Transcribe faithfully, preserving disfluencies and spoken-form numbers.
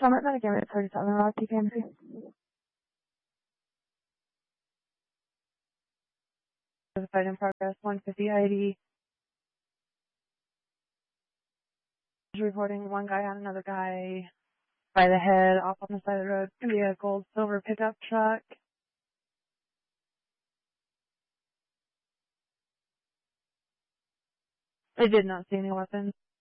Summit Metagame at thirty-seven Rock T K M C. There's a fight in progress, one fifty I D. Reporting one guy on another guy by the head, off on the side of the road. It's going to be a gold silver pickup truck. I did not see any weapons.